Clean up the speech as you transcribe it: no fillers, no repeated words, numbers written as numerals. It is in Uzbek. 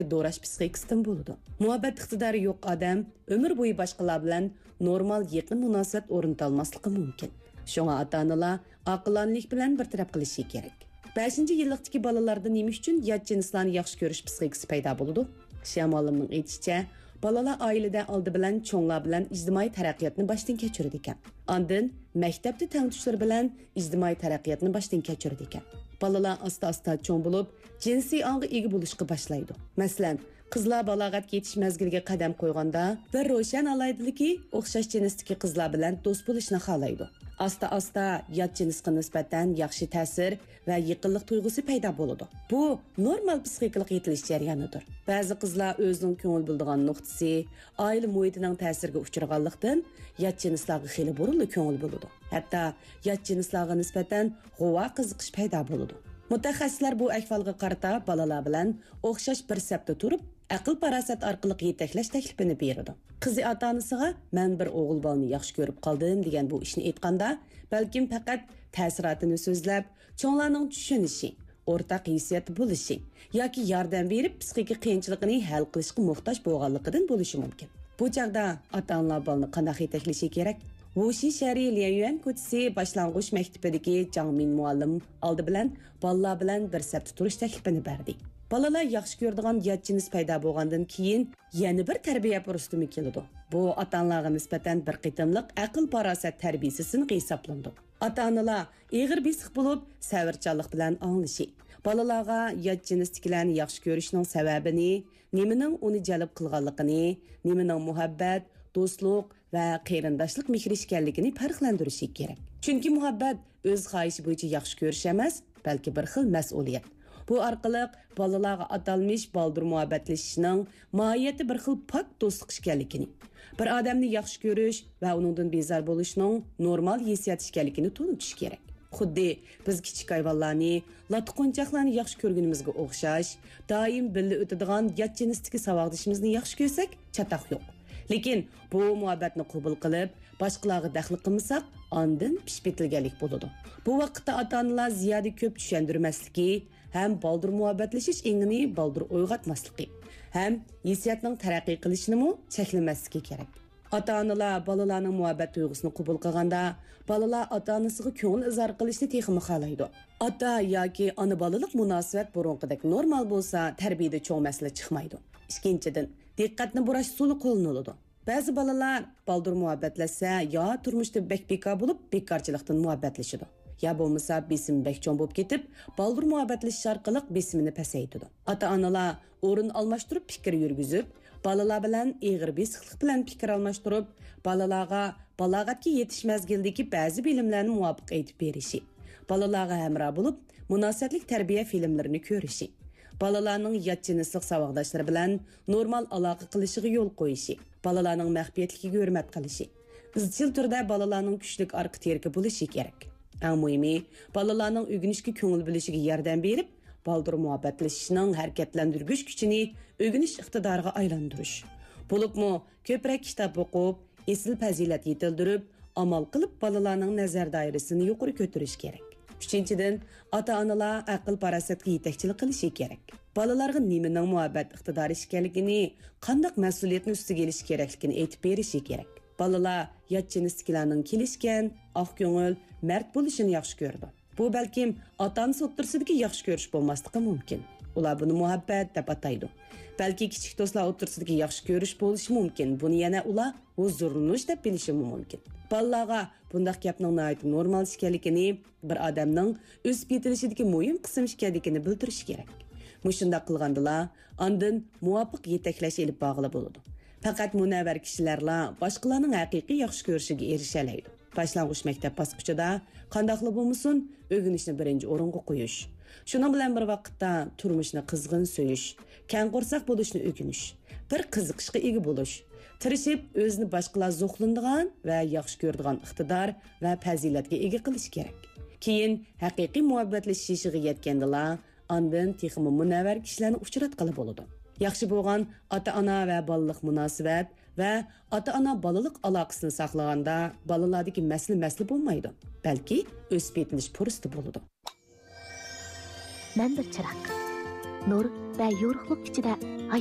Do'rash psixikasidan bo'ladi. Muhabbat iqtidori yo'q odam umr bo'yi boshqalar bilan normal yaqin munosabat o'rnatolmasligi mumkin. Shunga ota-onalar aqlonlik bilan bir taraf qilishi kerak. 5-yillikdagi bolalarda nima uchun yot jinslarni yaxshi ko'rish psixikasi paydo bo'ladi? Shamolimning aytishicha, balalar oilada oldi bilan cho'nglar bilan ijtimoiy taraqqiyotni boshdan kechiradi ekan. Ondan maktabda tangtushlar bilan ijtimoiy taraqqiyotni boshdan kechiradi ekan. Balalar asta-asta cho'ng bo'lib, jinsiy ongga ega bo'lishga boshlaydi. Masalan, qizlar balog'atga yetish mazgiliga qadam qo'yganda bir ro'shan alaydiligi o'xshash jinsdagi qizlar bilan do'st bo'lishni xohlaydi. Asta-asta yot jinsga nisbatan yaxshi ta'sir va yaqinlik tuyg'usi paydo bo'ladi. Bu normal psixikalik yetilish jarayonidir. Ba'zi qizlar o'zining ko'ngil bildigan nuqtasi, oila muhitining ta'siriga uchraganlikdan yot jinslarga xili burilib ko'ngil bo'ladi. Hatto yot jinslarga nisbatan g'uva qiziqish paydo bo'ladi. Mutaxassislar bu ahvolga qarata balalar bilan o'xshash bir safda turib, aql parasat orqali yetaklash taklifini beradi. Qizi ota-onasiga "Men bir o'g'il bolani yaxshi ko'rib qoldim" degan bu ishni aytganda, balkim faqat ta'sirotini so'zlab, cho'nglarning tushunishi, o'rtaq hissiyati bo'lishi yoki yordam berib psixik qiyinchilikni hal qilishga muhtoj bo'lganligidan bo'lishi mumkin. Bu chaqda ota-onalar bolani qanday yetaklashi kerak? Wuxi Shari Lianyuan ko'chasi boshlang'ich maktabidagi Jangmin muallim oldi bilan bolalar bilan bir safda turish taklifini berdi. Balalar yaxshi ko'radigan yot jins paydo bo'lgandan keyin yana bir tarbiya fursati keladi. Bu ota-onalarga nisbatan bir qitimliq aql parosat tarbiyasisin hisoblandi. Ota-onalar ig'ir besiq bo'lib, savrchanlik bilan anglashi, balalarga yot jinsliklarni yaxshi ko'rishning sababini, nimaning uni jalb qilganligini, nimaning muhabbat, do'stlik va qarindoshlik mehr ekanligini farqlantirishi kerak. Chunki muhabbat o'z xohishi bo'yicha yaxshi ko'rish emas, balki bir xil mas'uliyat. Bu orqali bolalarga atalmish baldur muhabbatlashishning mohiyati bir xil pok do'stlik ekanligini, bir odamni yaxshi ko'rish va uningdan bezor bo'lishning normal hissiyat ekanligini tunutish kerak. Xuddi biz kichik hayvonlarni, latqunchoqlarni yaxshi ko'rganimizga o'xshash, doim birga o'tadigan yot jinsdagi savodishimizni yaxshi ko'rsak, chatoq yo'q. Lekin bu muhabbatni qabul qilib, boshqalarga daxl qilmasak, ondan pishbetilganlik bo'ladi. Bu vaqtda ota-onalar ziyoda ko'p tushundirmasligi, ham baldur muhabbatlashish engini baldur o'yg'atmasligi, ham hissiyatning taraqqiy qilishini cheklamasligi kerak. Ota-onalar bolalarning muhabbat tuyg'usini qabul qilganda, bolalar ota-onasiga ko'ngil izhor qilishni texmi xohlaydi. Ota yoki ona bolalik munosabat burunqidek normal bo'lsa, tarbiyada cho'ng masala chiqmaydi. Ikkinchidan, diqqatni burash usuli qo'llaniladi. Ba'zi bolalar baldur muhabbatlashsa, yo turmushda bekbeka bo'lib, bekorchilikdan muhabbatlashadi. Ya bo'lmasa besim bekchon bo'lib ketib, baldur muhabbatlashish orqali besimini pasaytadi. Ota-onalar o'rin almashtirib fikr yurgizib, balalar bilan ig'ir besiqlik bilan fikr almashtirib, balalarga balog'atga yetish mazgildagi ba'zi bilimlarni muvofiq aytib berishi, balalarga hamroh bo'lib, munosabatlik tarbiya filmlarini ko'rishi, balalarning yot jinslik savodoshlari bilan normal aloqa qilishiga yo'l qo'yishi, balalarning maxfiyatligiga hurmat qilishi, izchil turda balalarning kuchlik orqa terki bo'lishi kerak. Eng muhimi, balalarning o'rganishga ko'ngil bo'lishiga yordam berib, baldur muhabbatlashishning harakatlantirgich kuchini o'rganish iqtidoriga aylantirish. Bo'libmi, ko'proq kitob o'qib, esil fazilat yetildirib, amal qilib balalarning nazar doirasini yuqori ko'tarish kerak. Uchinchidan, ota-onalar aql parasatga yetakchilik qilishi kerak. Balalarga nimaning muhabbat iqtidori ekanligini, qanday mas'uliyatni ustiga olish kerakligini aytib berishi kerak. Balalar yot jinsliklarning kelishgan, oq ko'ngil, mard bo'lishini yaxshi ko'rdi. Bu balkim ota-onasi o'rtasidagi yaxshi ko'rish bo'lmasligi mumkin. Ular buni muhabbat deb ataydi. Balki kichik do'stlar o'rtasidagi yaxshi ko'rish bo'lishi mumkin. Buni yana ular huzurlanish deb bilishi mumkin. Balalarga bunday gapning normal ekanligini, bir odamning o'z yetilishidagi muhim qism ekanligini bildirish kerak. Mushunda qilgandilar, ondan muvofiq yetaklash elib bog'lab bo'ladi. Faqat munavvar kishilarla boshqalarning haqiqiy yaxshi ko'rishiga erisha oladi. Boshlang'ich maktab bosqichida qandaqli bo'lmasin, o'rganishni birinchi o'ringa qo'yish. Shuning bilan bir vaqtda turmushni qizg'in so'yish, kang qo'rsoq bo'lishni o'rganish, bir qiziqishga ega bo'lish, tirishib o'zini boshqalar zo'qlindigan va yaxshi ko'radigan iqtidor va fazilatga ega qilish kerak. Keyin haqiqiy muhabbatlashishiga yetgandilar, ondan texmi munavvar kishilarni uchratqili bo'ladi. Yaxshi bo'lgan ota-ona va bolalik munosabat va ota-ona bolalik aloqasini saqlaganda bolalardagi masala bo'lmaydi, balki o'sib yetilish fursati bo'ladi. Men bir chiroq. Nur va yo'riqlik ichida